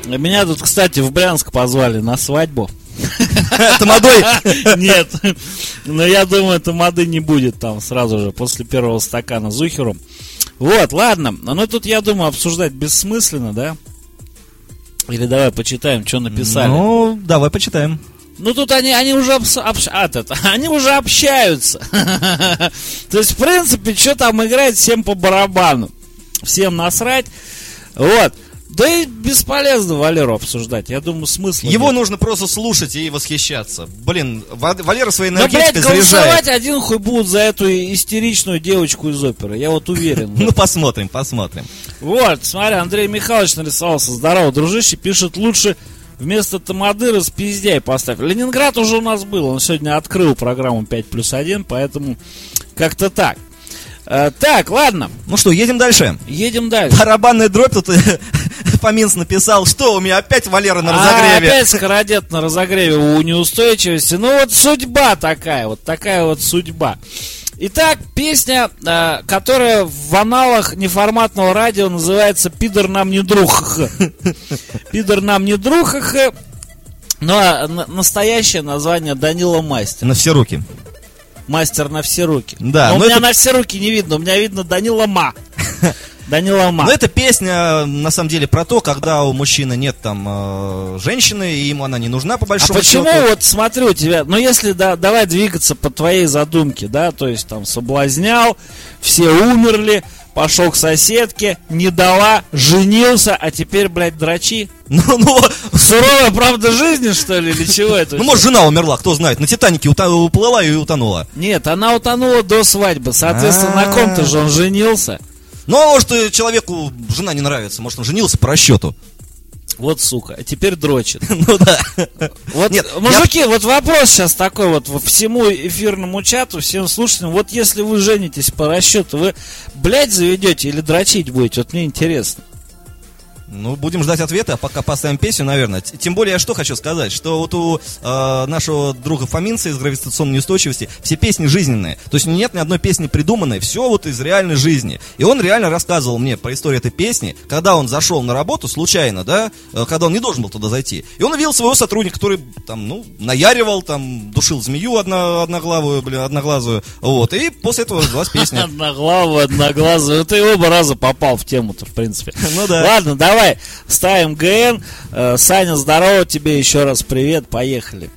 Меня тут, кстати, в Брянск позвали на свадьбу. Тамадой? Нет. Но я думаю, тамады не будет там сразу же, после первого стакана зухеру. Вот, ладно. Но тут, я думаю, обсуждать бессмысленно, да? Или давай почитаем, что написали. Ну, давай почитаем. Ну, тут они уже они уже общаются. То есть, в принципе, что там играть, всем по барабану. Всем насрать. Вот. Да и бесполезно Валеру обсуждать. Я думаю, смысла Его нет. нужно просто слушать и восхищаться. Блин, Валера своей Но, блядь, энергетикой заряжает. голосовать один хуй будут за эту истеричную девочку из оперы. Я вот уверен. Ну, посмотрим. Вот, смотри, Андрей Михайлович нарисовался. Здорово, дружище. Пишет, лучше вместо тамады распиздяй поставь. Ленинград уже у нас был. Он сегодня открыл программу 5+1, поэтому как-то так. Так, ладно. Ну что, едем дальше? Едем дальше. Барабанная дробь тут Фоминс написал, что у меня опять Валера на разогреве. Опять скородет на разогреве у неустойчивости. Ну вот судьба такая вот судьба. Итак, песня, которая в аналах неформатного радио называется «Пидор нам не друг». «Пидор нам не друг». Но настоящее название Данила Мастер. На все руки. Мастер на все руки. Да, но у меня на все руки не видно, у меня видно Данила Ма. Данила Ма. Но эта песня, на самом деле, про то, когда у мужчины нет там женщины, и ему она не нужна, по большому счету. А почему, вот смотри, у тебя, ну если, давай двигаться по твоей задумке, да, то есть там соблазнял, все умерли, пошел к соседке, не дала, женился, а теперь, блядь, дрочи. Ну, суровая правда жизни, что ли, или чего это? Ну, может, жена умерла, кто знает, на Титанике уплыла и утонула. Нет, она утонула до свадьбы, соответственно, на ком-то же он женился. Ну, а может, человеку жена не нравится, может, он женился по расчету. Вот сука, а теперь дрочит. Ну да. Вот, нет, мужики, вот вопрос сейчас такой вот всему эфирному чату, всем слушателям. Вот если вы женитесь по расчету, вы, блядь, заведете или дрочить будете? Вот мне интересно. Ну, будем ждать ответа, а пока поставим песню, наверное. Тем более, я что хочу сказать, что вот у нашего друга Фоминца из гравитационной неустойчивости все песни жизненные. То есть нет ни одной песни придуманной, все вот из реальной жизни. И он реально рассказывал мне про историю этой песни, когда он зашел на работу случайно, да, когда он не должен был туда зайти. И он увидел своего сотрудника, который там, ну, наяривал, там, душил змею одноглазую, вот. И после этого родилась песня. Одноглазую, ты оба раза попал в тему-то, в принципе. Ну да. Ладно, давай ставим ГН. Саня, здорово тебе, еще раз привет, поехали.